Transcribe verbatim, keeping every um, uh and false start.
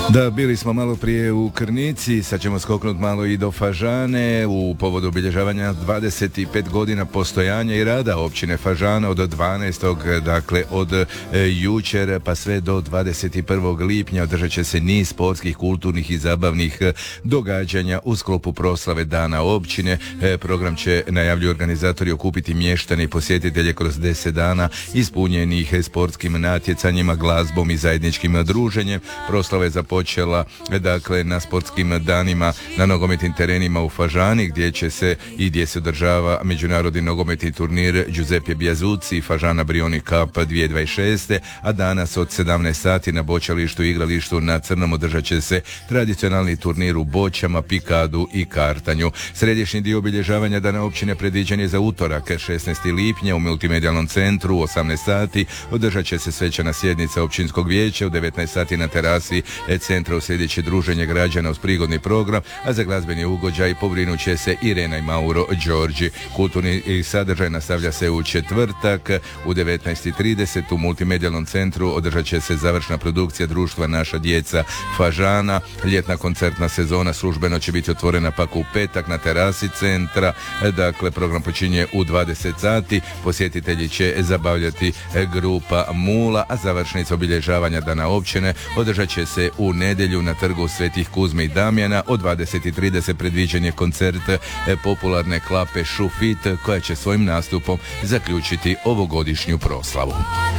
Da, bili smo malo prije u Krnici, sad ćemo skoknuti malo i do Fažane u povodu obilježavanja dvadeset pet godina postojanja i rada općine Fažana od dvanaestog dakle od e, jučer pa sve do dvadeset prvog lipnja održat će se niz sportskih, kulturnih i zabavnih e, događanja u sklopu proslave Dana općine. E, program će, najavljuju organizatori, okupiti mještane i posjetitelje kroz deset dana ispunjenih sportskim natjecanjima, glazbom i zajedničkim druženjem. Proslava je započela dakle na sportskim danima na nogometnim terenima u Fažani gdje će se i gdje se održava međunarodni nogometni turnir Giuseppe Biazucci Fažana Brioni Cup dvije tisuće dvadeset šeste, a danas od sedamnaest sati na bočalištu i igralištu na Crnom održat će se tradicionalni turnir u boćama, pikadu i kartanju. Središnji dio obilježavanja Dana općine predviđen je za utorak šesnaestog lipnja u multimedijalnom centru u osamnaest sati. Održat će se svečana sjednica općinskog vijeća u devetnaest sati na terasi centra u sljedeće druženje građana uz prigodni program, a za glazbeni ugođaj pobrinut će se Irena i Mauro Đorđi. Kulturni sadržaj nastavlja se u četvrtak u devetnaest i trideset u multimedijalnom centru održat će se završna produkcija društva Naša djeca Fažana. Ljetna koncertna sezona službeno će biti otvorena pak u petak na terasi centra. Dakle, program počinje u dvadeset sati. Posjetitelji će zabavljati grupa Mula, a završnica obilježavanja Dana općine održat će se u nedjelju na trgu Svetih Kuzme i Damjana. Od dvadeset i trideset predviđen je koncert popularne klape Šufit koja će svojim nastupom zaključiti ovogodišnju proslavu.